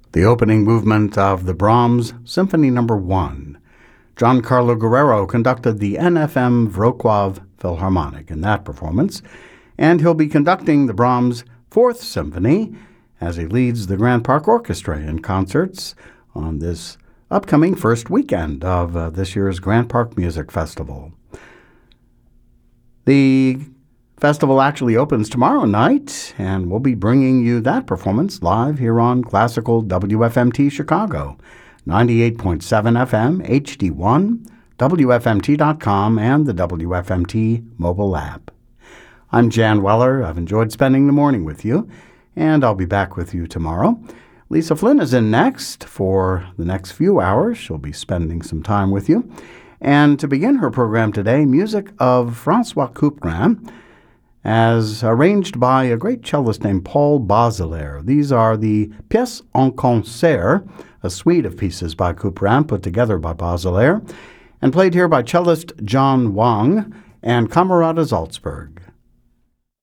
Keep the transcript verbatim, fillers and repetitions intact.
the opening movement of the Brahms Symphony Number One. Giancarlo Guerrero conducted the N F M Wrocław Philharmonic in that performance, and he'll be conducting the Brahms Fourth Symphony as he leads the Grant Park Orchestra in concerts on this upcoming first weekend of uh, this year's Grant Park Music Festival. The festival actually opens tomorrow night, and we'll be bringing you that performance live here on Classical W F M T Chicago, ninety-eight point seven F M, H D one, W F M T dot com, and the W F M T mobile app. I'm Jan Weller. I've enjoyed spending the morning with you, and I'll be back with you tomorrow. Lisa Flynn is in next for the next few hours. She'll be spending some time with you. And to begin her program today, music of Francois Couperin, as arranged by a great cellist named Paul Bazelaire. These are the Pièces en Concert, a suite of pieces by Couperin put together by Bazelaire, and played here by cellist John Wang and Camerata Salzburg.